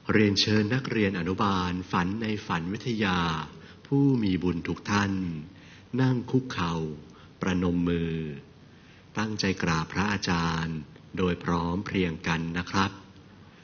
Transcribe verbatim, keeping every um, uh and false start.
เรียนเชิญนักเรียนอนุบาลฝันในฝันวิทยาผู้มีบุญทุกท่านนั่งคุกเข่าประนมมือตั้งใจกราบพระอาจารย์โดยพร้อมเพรียงกันนะครับ